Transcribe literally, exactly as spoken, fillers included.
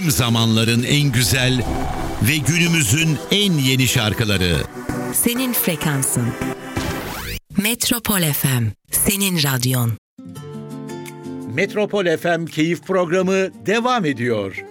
Tüm zamanların en güzel ve günümüzün en yeni şarkıları. Senin frekansın. Metropol F M, senin radyon. Metropol F M Keyif Programı devam ediyor.